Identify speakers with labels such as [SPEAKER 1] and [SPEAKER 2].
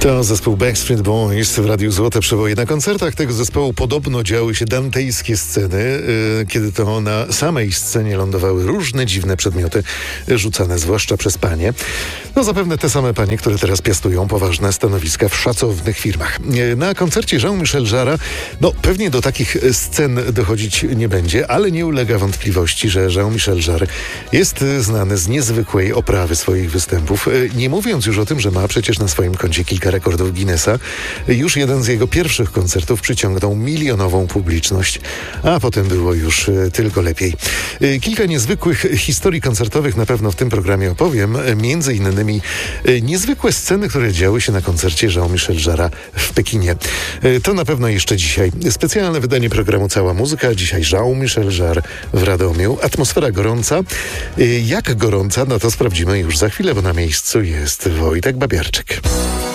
[SPEAKER 1] To zespół Backstreet Boys w Radiu Złote Przeboje. Na koncertach tego zespołu podobno działy się dantejskie sceny, kiedy to na samej scenie lądowały różne dziwne przedmioty rzucane zwłaszcza przez panie. No zapewne te same panie, które teraz piastują poważne stanowiska w szacownych firmach. Na koncercie Jean-Michel Jarre, no pewnie do takich scen dochodzić nie będzie, ale nie ulega wątpliwości, że Jean-Michel Jarre jest znany z niezwykłej oprawy swoich występów. Nie mówiąc już o tym, że ma przecież na swoim koncie kilka rekordów Guinnessa. Już jeden z jego pierwszych koncertów przyciągnął milionową publiczność, a potem było już tylko lepiej. Kilka niezwykłych historii koncertowych na pewno w tym programie opowiem. Między innymi niezwykłe sceny, które działy się na koncercie Jean-Michel Jarre w Pekinie. To na pewno jeszcze dzisiaj. Specjalne wydanie programu Cała Muzyka. Dzisiaj Jean-Michel Jarre w Radomiu. Atmosfera gorąca. Jak gorąca? No to sprawdzimy już za chwilę, bo na miejscu jest Wojtek Babiarczyk.